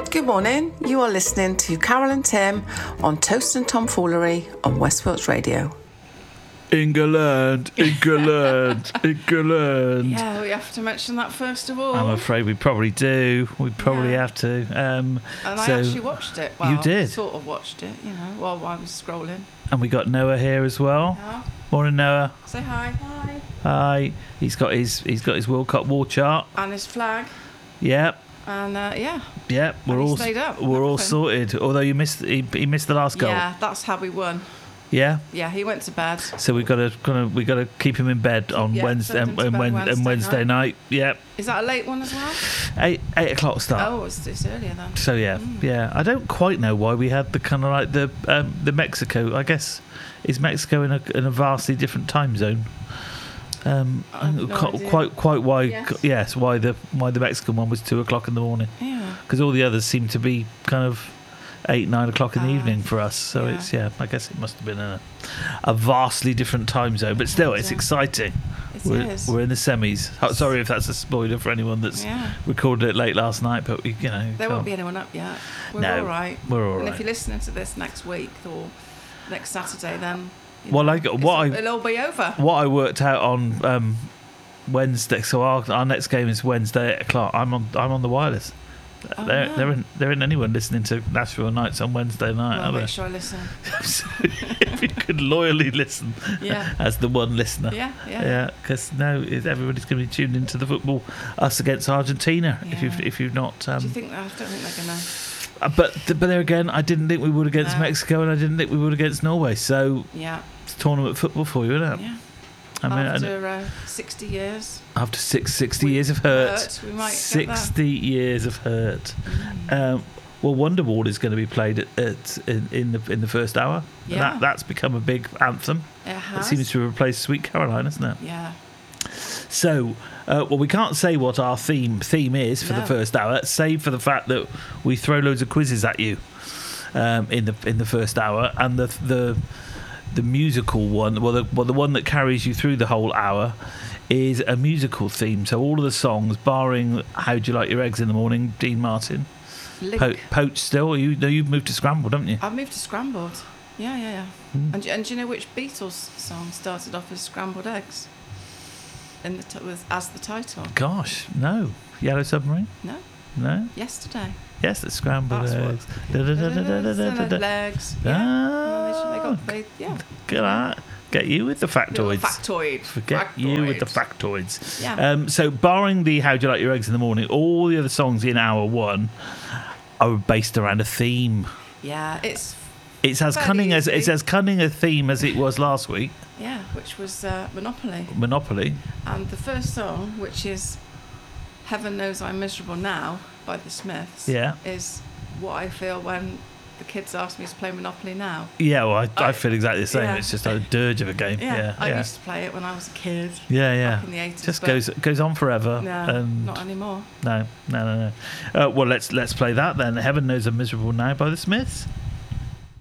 Good morning. You are listening to Carol and Tim on Toast and Tomfoolery on West Wilts Radio. England. Yeah, we have to mention that first of all. I'm afraid we probably do. We probably have to. And I actually watched it. Well, you did? Sort of watched it, while I was scrolling. And we got Noah here as well. Yeah. Morning, Noah. Say hi. Hi. Hi. He's got his World Cup war chart. And his flag. Yep. And Yep. Stayed up. We're all sorted. Although he missed the last goal. Yeah, that's how we won. Yeah. Yeah, he went to bed. So we got to keep him in bed on Wednesday night. Yep. Is that a late one as well? 8 o'clock start. Oh, it's earlier then. So yeah. I don't quite know why we had the kind of like the Mexico. I guess is Mexico in a vastly different time zone. Quite why? Yes, why the Mexican one was 2 o'clock in the morning. Yeah. Because all the others seem to be kind of 8, 9 o'clock in the evening for us. So it's I guess it must have been a vastly different time zone. But still, it's exciting. We're in the semis. Sorry if that's a spoiler for anyone that's recorded it late last night, but there won't be anyone up yet. We're all right. We're all right. And if you're listening to this next week or next Saturday, then it'll all be over. What I worked out on Wednesday. So our next game is Wednesday at 8 o'clock. I'm on the wireless. There isn't anyone listening to Nashville Nights on Wednesday night. Well, make sure I listen. If you could loyally listen, as the one listener, because everybody's going to be tuned into the football, us against Argentina. If you've not, do you think? I don't think they're going to. But there again, I didn't think we would against Mexico, and I didn't think we would against Norway. So it's tournament football for you, isn't it? Yeah. After 60 years. After 60 years of hurt. We might 60 years of hurt. Well, Wonderwall is going to be played in the first hour. Yeah. And that's become a big anthem. It has. It seems to have replaced Sweet Caroline, hasn't it? Yeah. So, we can't say what our theme is for the first hour, save for the fact that we throw loads of quizzes at you in the first hour, and the musical one, the one that carries you through the whole hour, is a musical theme. So all of the songs, barring "How Do You Like Your Eggs in the Morning," Dean Martin, Poach still. You've moved to Scrambled, haven't you? I've moved to Scrambled. Yeah. And do you know which Beatles song started off as Scrambled Eggs? As the title. Gosh, no. Yellow Submarine? No. Yesterday. Yes, it's Scrambled Eggs. Legs. Good at get you with the factoids. You with the factoids. Yeah. So, barring the "How Do You Like Your Eggs in the Morning," all the other songs in hour one are based around a theme. Yeah, it's as cunning a theme as it was last week. Yeah, which was Monopoly. And the first song, which is "Heaven Knows I'm Miserable Now" by the Smiths, is what I feel when the kids ask me to play Monopoly now. Yeah, well, I feel exactly the same. Yeah. It's just a dirge of a game. I used to play it when I was a kid. Back in the 80s. Just goes on forever. No, not anymore. No. Well, let's play that then. "Heaven Knows I'm Miserable Now" by the Smiths.